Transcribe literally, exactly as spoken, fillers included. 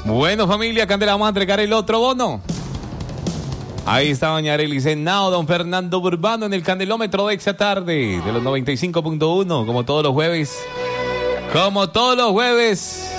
Bueno, familia, Candela, vamos a entregar el otro bono. Ahí está doña Arely Senao, don Fernando Burbano en el candelómetro de esta tarde de los noventa y cinco punto uno, como todos los jueves. Como todos los jueves.